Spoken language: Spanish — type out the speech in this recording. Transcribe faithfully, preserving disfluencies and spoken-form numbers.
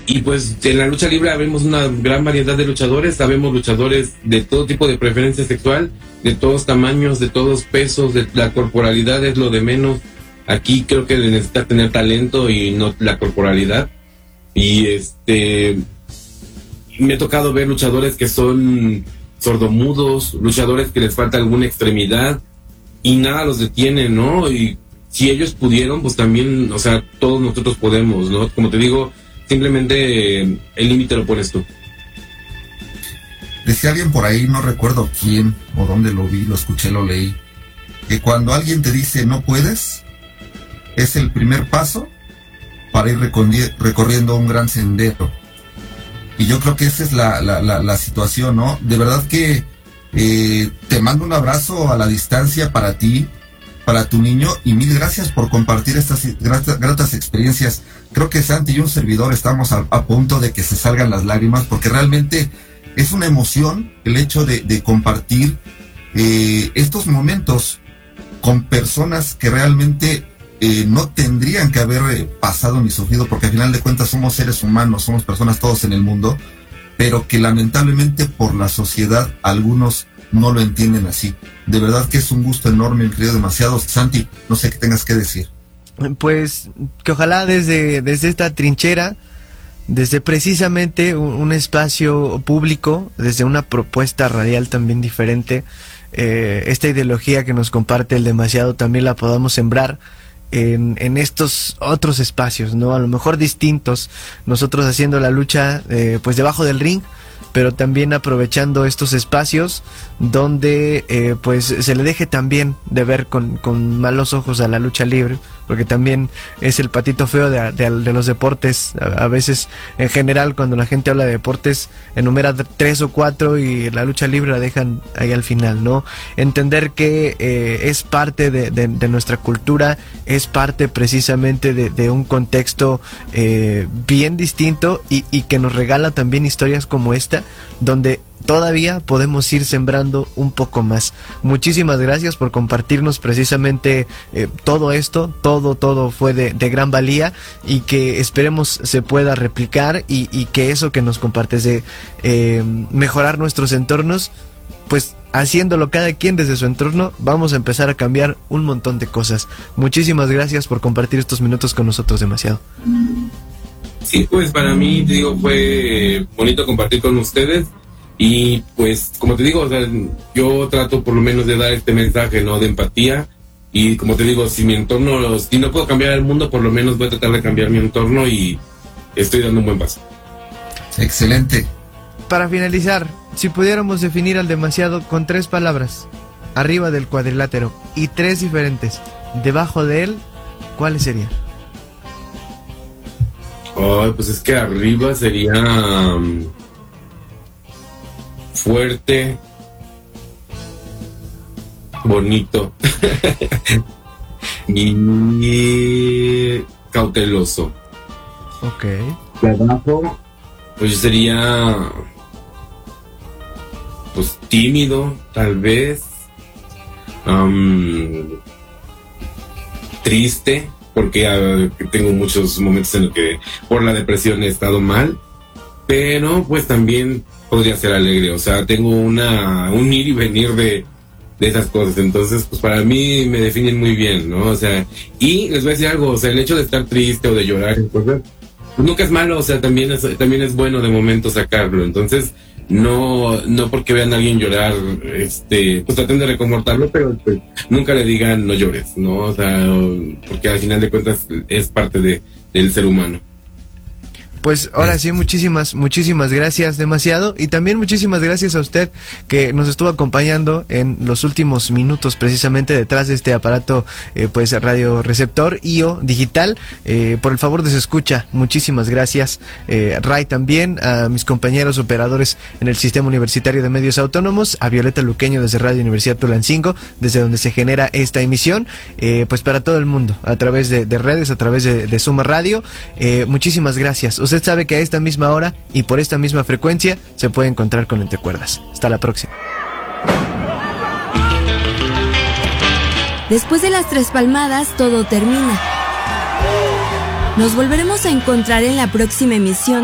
y pues en la lucha libre vemos una gran variedad de luchadores, sabemos luchadores de todo tipo de preferencia sexual, de todos tamaños, de todos pesos, de la corporalidad es lo de menos. Aquí creo que necesita tener talento y no la corporalidad. Y este me ha tocado ver luchadores que son sordomudos, luchadores que les falta alguna extremidad y nada los detiene, ¿no? Y si ellos pudieron, pues también, o sea, todos nosotros podemos, ¿no? Como te digo, simplemente eh, el límite lo pones tú. Decía alguien por ahí, no recuerdo quién o dónde lo vi, lo escuché, lo leí, que cuando alguien te dice no puedes, es el primer paso para ir recorriendo un gran sendero. Y yo creo que esa es la, la, la, la situación, ¿no? De verdad que eh, te mando un abrazo a la distancia para ti, para tu niño, y mil gracias por compartir estas gratas, gratas experiencias. Creo que Santi y un servidor estamos a, a punto de que se salgan las lágrimas, porque realmente es una emoción el hecho de, de compartir eh, estos momentos con personas que realmente eh, no tendrían que haber eh, pasado ni sufrido, porque al final de cuentas somos seres humanos, somos personas todos en el mundo, pero que lamentablemente por la sociedad algunos no lo entienden así. De verdad que es un gusto enorme, mi querido Demasiado. Santi, no sé qué tengas que decir. Pues que ojalá desde, desde esta trinchera, desde precisamente un, un espacio público, desde una propuesta radial también diferente, eh, esta ideología que nos comparte el Demasiado también la podamos sembrar en, en estos otros espacios, ¿no? A lo mejor distintos, nosotros haciendo la lucha eh, pues debajo del ring, pero también aprovechando estos espacios donde eh, pues se le deje también de ver con, con malos ojos a la lucha libre, porque también es el patito feo de, de, de los deportes. A, a veces, en general, cuando la gente habla de deportes, enumera tres o cuatro y la lucha libre la dejan ahí al final, ¿no? Entender que eh, es parte de, de, de nuestra cultura, es parte precisamente de, de un contexto eh, bien distinto y, y que nos regala también historias como esta, donde todavía podemos ir sembrando un poco más. Muchísimas gracias por compartirnos precisamente eh, todo esto, todo, todo fue de, de gran valía, y que esperemos se pueda replicar y, y que eso que nos compartes de eh, mejorar nuestros entornos, pues haciéndolo cada quien desde su entorno, vamos a empezar a cambiar un montón de cosas. Muchísimas gracias por compartir estos minutos con nosotros, Demasiado. Sí, pues para mí, te digo, fue bonito compartir con ustedes. Y pues, como te digo, o sea, yo trato por lo menos de dar este mensaje, ¿no? De empatía. Y como te digo, si mi entorno, si no puedo cambiar el mundo, por lo menos voy a tratar de cambiar mi entorno y estoy dando un buen paso. Excelente. Para finalizar, si pudiéramos definir al Demasiado con tres palabras: arriba del cuadrilátero, y tres diferentes debajo de él, ¿cuáles serían? Oh, pues es que arriba sería um, fuerte, bonito y cauteloso. Ok. De abajo, pues yo sería pues tímido, tal vez, um, triste, porque uh, tengo muchos momentos en los que por la depresión he estado mal, pero pues también podría ser alegre, o sea, tengo una un ir y venir de, de esas cosas, entonces pues para mí me definen muy bien, ¿no? O sea, y les voy a decir algo, o sea, el hecho de estar triste o de llorar, pues, pues nunca es malo, o sea, también es, también es bueno de momento sacarlo, entonces no no porque vean a alguien llorar, este, pues traten de reconfortarlo, pero pues, nunca le digan no llores, ¿no? O sea, porque al final de cuentas es parte de, del ser humano. Pues ahora sí, muchísimas, muchísimas gracias, Demasiado, y también muchísimas gracias a usted que nos estuvo acompañando en los últimos minutos precisamente detrás de este aparato, eh, pues radio receptor I O digital, eh, por el favor de su escucha. Muchísimas gracias, eh, Ray, también a mis compañeros operadores en el Sistema Universitario de Medios Autónomos, a Violeta Luqueño desde Radio Universidad Tulancingo, desde donde se genera esta emisión, eh, pues para todo el mundo, a través de, de redes, a través de, de Suma Radio. Eh, muchísimas gracias. Usted sabe que a esta misma hora y por esta misma frecuencia se puede encontrar con Entre Cuerdas. Hasta la próxima. Después de las tres palmadas, todo termina. Nos volveremos a encontrar en la próxima emisión